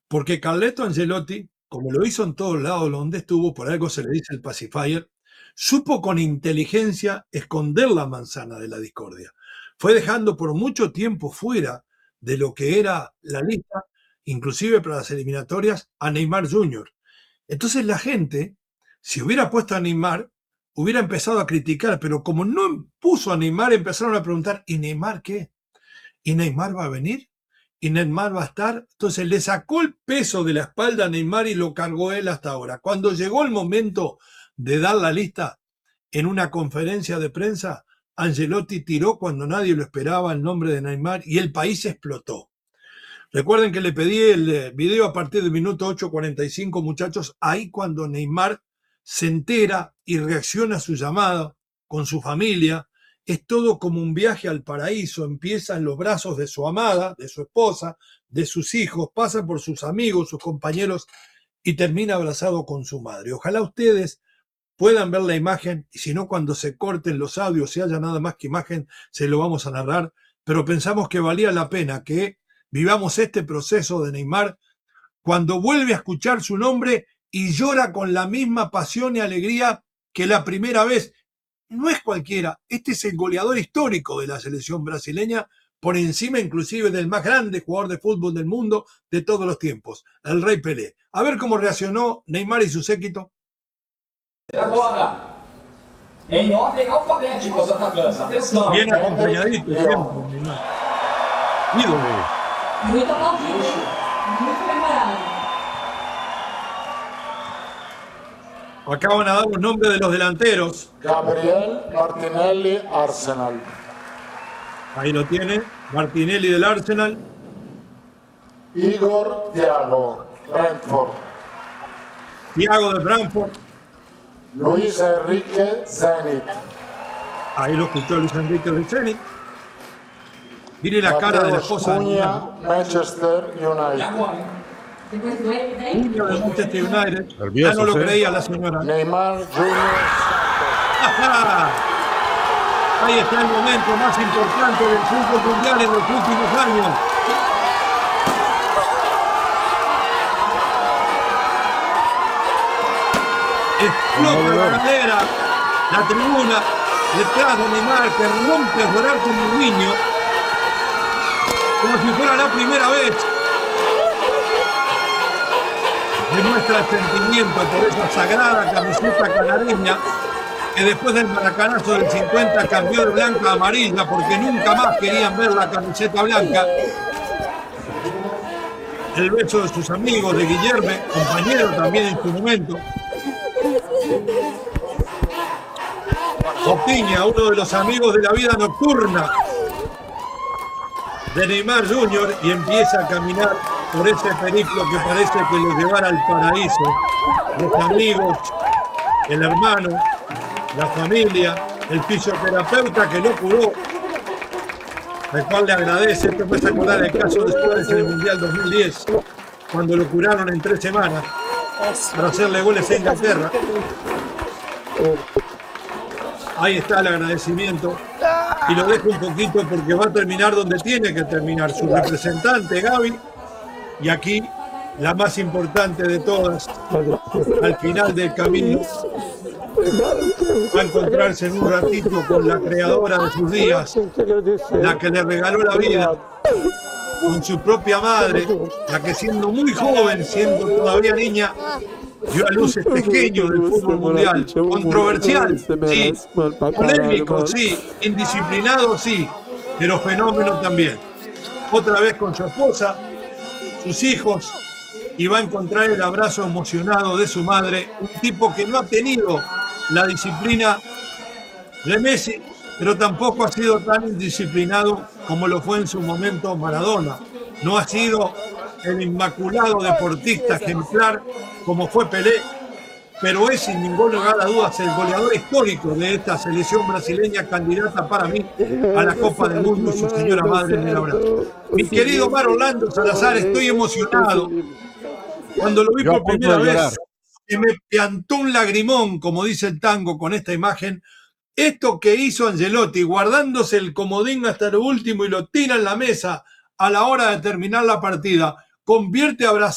Porque Carleto Ancelotti, como lo hizo en todos lados donde estuvo, por algo se le dice el pacifier, supo con inteligencia esconder la manzana de la discordia. Fue dejando por mucho tiempo fuera de lo que era la lista, inclusive para las eliminatorias, a Neymar Jr. Entonces la gente, si hubiera puesto a Neymar, hubiera empezado a criticar, pero como no puso a Neymar, empezaron a preguntar, ¿y Neymar qué? ¿Y Neymar va a venir? ¿Y Neymar va a estar? Entonces le sacó el peso de la espalda a Neymar y lo cargó él hasta ahora. Cuando llegó el momento de dar la lista en una conferencia de prensa, Ancelotti tiró cuando nadie lo esperaba el nombre de Neymar y el país explotó. Recuerden que le pedí el video a partir del minuto 8:45, muchachos, ahí cuando Neymar se entera y reacciona a su llamada con su familia. Es todo como un viaje al paraíso, empieza en los brazos de su amada, de su esposa, de sus hijos, pasa por sus amigos, sus compañeros y termina abrazado con su madre. Ojalá ustedes puedan ver la imagen y si no, cuando se corten los audios, si haya nada más que imagen, se lo vamos a narrar, pero pensamos que valía la pena que vivamos este proceso de Neymar cuando vuelve a escuchar su nombre y llora con la misma pasión y alegría que la primera vez. No es cualquiera, este es el goleador histórico de la selección brasileña, por encima inclusive del más grande jugador de fútbol del mundo de todos los tiempos, el Rey Pelé. A ver cómo reaccionó Neymar y su séquito. Agora, em ordem alfabética, os atacantes. Atenção. Bien acompañadito siempre, Neymar. Ídolo. Muito aplaudido, muito preparado. Acá van a dar los nombres de los delanteros. Gabriel Martinelli, Arsenal. Ahí lo tiene, Martinelli del Arsenal. Igor Thiago, Brentford. Thiago de Brentford. Luis Enrique, Zenit. Ahí lo escuchó Luis Enrique del Zenit. Mire la cara de la esposa de Cunha, Manchester E United. agora? Depois do ele vem. Cunha de Manchester United. Nervioso, Ya no lo ¿sí? creía la señora. Neymar Jr. ¡Ajá! Ahí está el momento más importante del fútbol mundial en los últimos años. Explota la bandera, la tribuna, detrás de Neymar, que rompe a llorar como un niño, como si fuera la primera vez. Demuestra el sentimiento por esa sagrada camiseta canareña que después del maracanazo del 50 cambió de blanca a amarilla porque nunca más querían ver la camiseta blanca. El beso de sus amigos, de Guillermo, compañero también en su momento. Opiña, uno de los amigos de la vida nocturna de Neymar Jr. y empieza a caminar por ese periplo que parece que lo llevará al paraíso. Los amigos, el hermano, la familia, el fisioterapeuta que lo curó, al cual le agradece. Esto puede acordar el caso de Suárez en el Mundial 2010, cuando lo curaron en 3 semanas para hacerle goles a Inglaterra. Ahí está el agradecimiento y lo dejo un poquito porque va a terminar donde tiene que terminar su representante Gaby, y aquí la más importante de todas, al final del camino va a encontrarse en un ratito con la creadora de sus días, la que le regaló la vida, con su propia madre, la que siendo muy joven, siendo todavía niña, dio a luz este genio del fútbol mundial. Controversial, sí. Polémico, sí. Indisciplinado, sí. Pero fenómeno también. Otra vez con su esposa, sus hijos, y va a encontrar el abrazo emocionado de su madre. Un tipo que no ha tenido la disciplina de Messi, pero tampoco ha sido tan indisciplinado como lo fue en su momento Maradona. No ha sido el inmaculado deportista ejemplar como fue Pelé, pero es sin ningún lugar a dudas el goleador histórico de esta selección brasileña, candidata para mí a la Copa del Mundo y su señora madre en el abrazo. Mi querido Omar Orlando Salazar, estoy emocionado. Cuando lo vi por primera vez, se me piantó un lagrimón, como dice el tango, con esta imagen. Esto que hizo Ancelotti, guardándose el comodín hasta lo último y lo tira en la mesa a la hora de terminar la partida, convierte a Brasil